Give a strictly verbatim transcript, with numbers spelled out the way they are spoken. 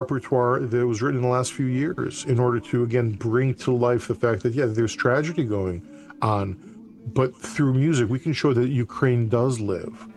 repertoire that was written in the last few years in order to, again, bring to life the fact that, yeah, there's tragedy going on, but through music, we can show that Ukraine does live.